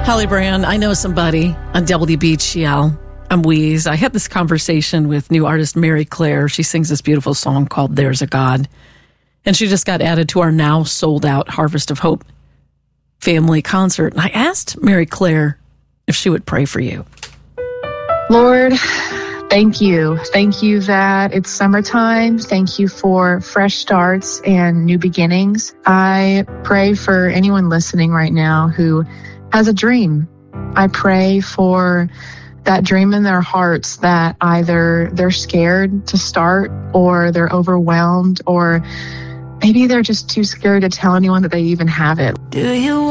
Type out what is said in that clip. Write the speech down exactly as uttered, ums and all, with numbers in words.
Holly Brand, I Know Somebody on W B G L. I'm Weeze. I had this conversation with new artist Mary Claire. She sings this beautiful song called There's a God. And she just got added to our now sold out Harvest of Hope family concert. And I asked Mary Claire if she would pray for you. Lord, thank you. Thank you that it's summertime. Thank you for fresh starts and new beginnings. I pray for anyone listening right now who has a dream. I pray for that dream in their hearts that either they're scared to start or they're overwhelmed or maybe they're just too scared to tell anyone that they even have it. Do you